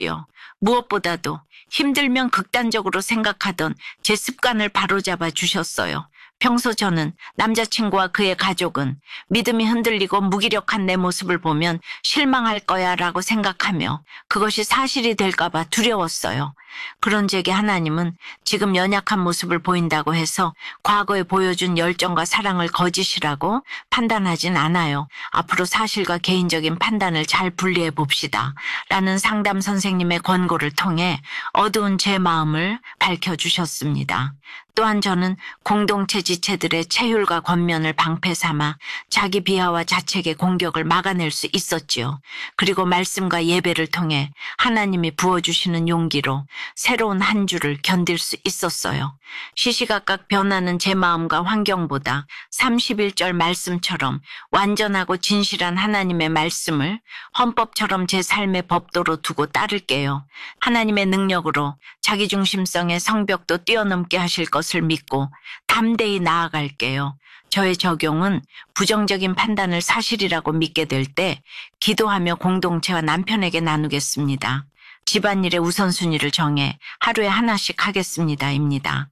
무엇보다도 힘들면 극단적으로 생각하던 제 습관을 바로잡아 주셨어요. 평소 저는 남자친구와 그의 가족은 믿음이 흔들리고 무기력한 내 모습을 보면 실망할 거야 라고 생각하며 그것이 사실이 될까봐 두려웠어요. 그런 제게 하나님은 지금 연약한 모습을 보인다고 해서 과거에 보여준 열정과 사랑을 거짓이라고 판단하진 않아요. 앞으로 사실과 개인적인 판단을 잘 분리해 봅시다. 라는 상담 선생님의 권고를 통해 어두운 제 마음을 밝혀주셨습니다. 또한 저는 공동체 지체들의 체휼과 권면을 방패 삼아 자기 비하와 자책의 공격을 막아낼 수 있었지요. 그리고 말씀과 예배를 통해 하나님이 부어주시는 용기로 새로운 한 주를 견딜 수 있었어요. 시시각각 변하는 제 마음과 환경보다 31절 말씀처럼 완전하고 진실한 하나님의 말씀을 헌법처럼 제 삶의 법도로 두고 따를게요. 하나님의 능력으로 자기중심성의 성벽도 뛰어넘게 하실 것을 믿고 담대히 나아갈게요. 저의 적용은 부정적인 판단을 사실이라고 믿게 될 때 기도하며 공동체와 남편에게 나누겠습니다. 집안일의 우선순위를 정해 하루에 하나씩 하겠습니다.입니다.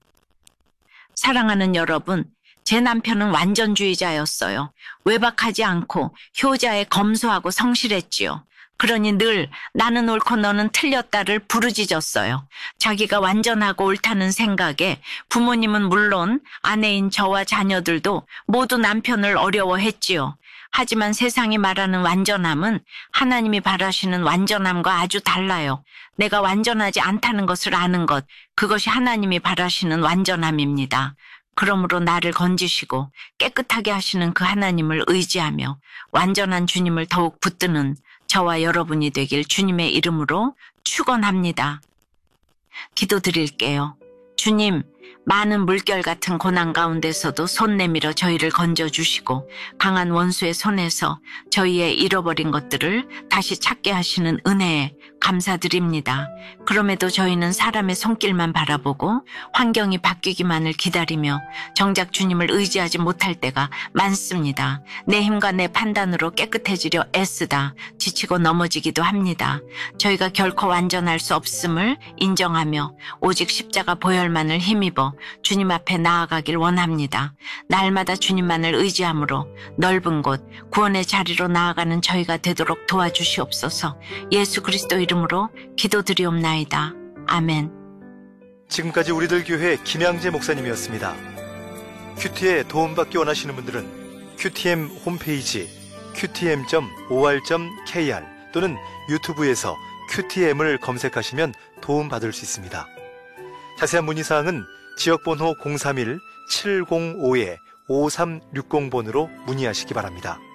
사랑하는 여러분, 제 남편은 완전주의자였어요. 외박하지 않고 효자에 검소하고 성실했지요. 그러니 늘 나는 옳고 너는 틀렸다를 부르짖었어요. 자기가 완전하고 옳다는 생각에 부모님은 물론 아내인 저와 자녀들도 모두 남편을 어려워했지요. 하지만 세상이 말하는 완전함은 하나님이 바라시는 완전함과 아주 달라요. 내가 완전하지 않다는 것을 아는 것, 그것이 하나님이 바라시는 완전함입니다. 그러므로 나를 건지시고 깨끗하게 하시는 그 하나님을 의지하며 완전한 주님을 더욱 붙드는 저와 여러분이 되길 주님의 이름으로 축원합니다. 기도드릴게요. 주님, 많은 물결 같은 고난 가운데서도 손 내밀어 저희를 건져주시고 강한 원수의 손에서 저희의 잃어버린 것들을 다시 찾게 하시는 은혜에 감사드립니다. 그럼에도 저희는 사람의 손길만 바라보고 환경이 바뀌기만을 기다리며 정작 주님을 의지하지 못할 때가 많습니다. 내 힘과 내 판단으로 깨끗해지려 애쓰다 지치고 넘어지기도 합니다. 저희가 결코 완전할 수 없음을 인정하며 오직 십자가 보혈만을 힘입어 주님 앞에 나아가길 원합니다. 날마다 주님만을 의지함으로 넓은 곳, 구원의 자리로 나아가는 저희가 되도록 도와주시옵소서. 예수 그리스도 이름으로 기도드리옵나이다. 아멘. 지금까지 우리들 교회 김양재 목사님이었습니다. 큐티에 도움받기 원하시는 분들은 큐티엠 홈페이지 qtm.or.kr 또는 유튜브에서 큐티엠을 검색하시면 도움받을 수 있습니다. 자세한 문의사항은 지역번호 031-705-5360번으로 문의하시기 바랍니다.